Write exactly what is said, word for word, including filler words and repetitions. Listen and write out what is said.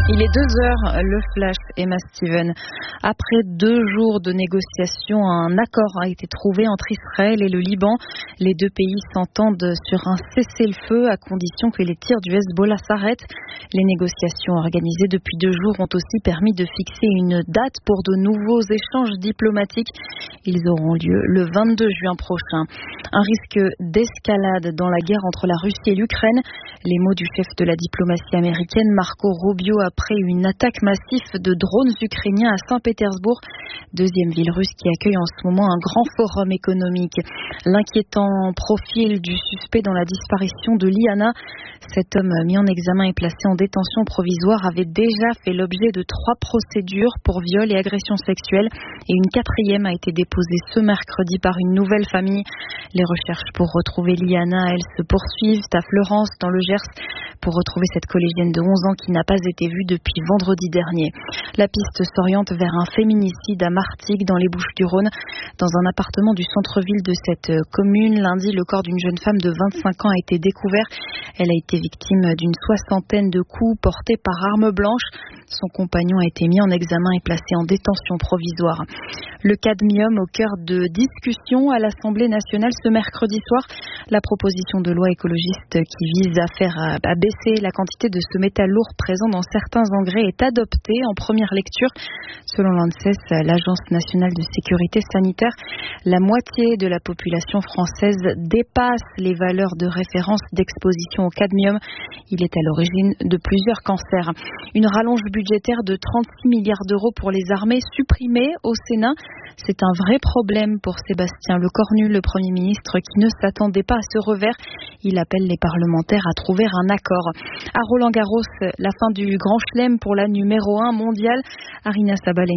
Il est deux heures, le flash, Emma Steven. Après deux jours de négociations, un accord a été trouvé entre Israël et le Liban. Les deux pays s'entendent sur un cessez-le-feu à condition que les tirs du Hezbollah s'arrêtent. Les négociations organisées depuis deux jours ont aussi permis de fixer une date pour de nouveaux échanges diplomatiques. Ils auront lieu le vingt-deux juin prochain. Un risque d'escalade dans la guerre entre la Russie et l'Ukraine. Les mots du chef de la diplomatie américaine, Marco Rubio, après une attaque massive de drones ukrainiens à Saint-Pétersbourg, deuxième ville russe qui accueille en ce moment un grand forum économique. L'inquiétant profil du suspect dans la disparition de Liana, cet homme mis en examen et placé en détention provisoire, avait déjà fait l'objet de trois procédures pour viol et agression sexuelle et une quatrième a été déposée ce mercredi par une nouvelle famille. Les recherches pour retrouver Liana, elles se poursuivent à Fleurance dans le Gers pour retrouver cette collégienne de onze ans qui n'a pas été vue depuis vendredi dernier. La piste s'oriente vers un féminicide à Martigues dans les Bouches-du-Rhône. Dans un appartement du centre-ville de cette commune, lundi, le corps d'une jeune femme de vingt-cinq ans a été découvert. Elle a été victime d'une soixantaine de coups portés par arme blanche. Son compagnon a été mis en examen et placé en détention provisoire. Le cadmium au cœur de discussion à l'Assemblée nationale ce mercredi soir. La proposition de loi écologiste qui vise à faire à baisser la quantité de ce métal lourd présent dans certains engrais est adoptée en première lecture. Selon l'ANSES, l'Agence nationale de sécurité sanitaire, la moitié de la population française dépasse les valeurs de référence d'exposition au cadmium. Il est à l'origine de plusieurs cancers. Une rallonge budgétaire de trente-six milliards d'euros pour les armées supprimée au Sénat. C'est un vrai problème pour Sébastien Lecornu, le Premier ministre, qui ne s'attendait pas à ce revers. Il appelle les parlementaires à trouver un accord. À Roland-Garros, la fin du Grand Chelem pour la numéro un mondiale. Aryna Sabalenka